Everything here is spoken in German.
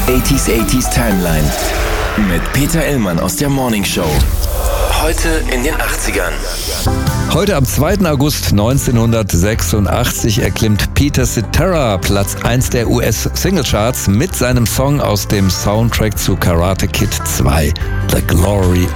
80s Timeline mit Peter Illmann aus der Morning Show. Heute in den 80ern. Heute am 2. August 1986 erklimmt Peter Cetera Platz 1 der US-Singlecharts mit seinem Song aus dem Soundtrack zu Karate Kid 2, The Glory